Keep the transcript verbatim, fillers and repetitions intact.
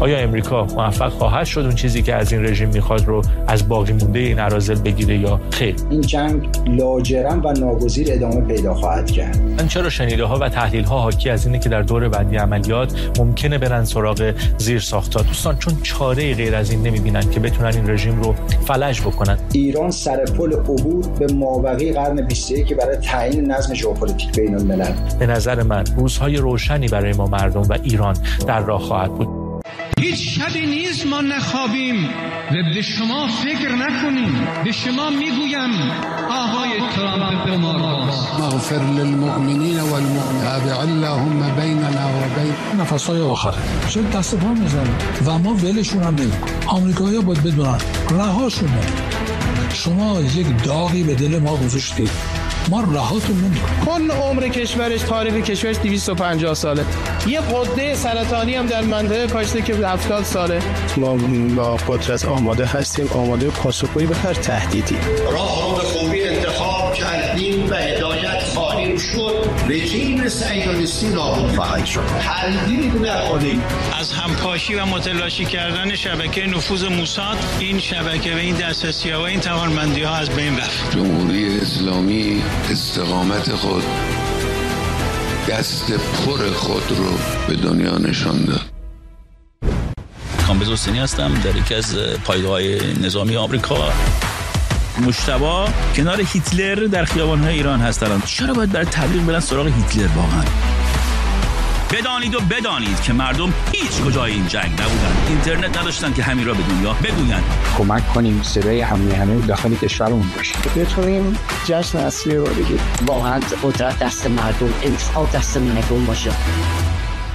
آیا امریکا موفق خواهد شد اون چیزی که از این رژیم میخواد رو از باقی مونده این اراذل بگیره یا خیر؟ این جنگ لاجرم و ناگزیر ادامه پیدا خواهد کرد. من چرا شنیده ها و تحلیل ها حاکی از اینه که در دور بعدی عملیات ممکنه برن سراغ زیر ساخت‌ها. دوستان چون چاره غیر از این نمیبینن که بتونن این رژیم رو فلج بکنن. ایران سر پل عبور به مابقی قرن بیست و یک برای تعیین نظم ژئوپلیتیک بین الملل. به نظر من روزهای روشنی برای ما مردم و ایران در راه خواهد بود. هیچ شبی نیست ما نخوابیم و به شما فکر نکنیم. به شما میگویم آقای ترامپ به ما راست. مغفر للمؤمنین والمؤمنات اللهم بیننا و بین نفس‌های آخر شد دست پا میزنن و ما ولشون هم نمی‌کنیم. آمریکایی‌ها باید بدونن رهاشون نمی‌کنن. شما یک داغی به دل ما گذاشتید، ما رهاتون نمی‌کنیم. کل عمر کشورش، تاریخ کشورش دویست و پنجاه ساله. یه غده سرطانی هم در منطقه کاشته که هفتاد ساله. ما با قدرت آماده هستیم، آماده پاسخگویی به هر تهدیدی. راه رو به خوبی انتخاب کردیم و هدایت خواهیم شد. رژیم صهیونیستی نابود خواهد شد. تردید نکنید. از همپاشی و متلاشی کردن شبکه نفوذ موساد، این شبکه و این دسترسی‌ها و این توانمندی‌ها از بین رفت. جمهوری اسلامی استقامت خود، دست پر خود رو به دنیا نشان داد. کامبیز حسینی هستم در یکی از پایگاه‌های نظامی آمریکا. مجتبی کنار هیتلر در خیابان‌های ایران هست الان. چرا باید برای تبلیغ برن سراغ هیتلر واقعا؟ بدانید و بدانید که مردم هیچ کجای این جنگ نبودن. اینترنت نداشتن که همین را به دنیا بگویند. کمک کنیم صدای همه همه داخل کشورمون باشه. بتونیم جشن اصلی رو بگیریم. واقعا قدرت دست مردم، انصاف دست مردم باشه.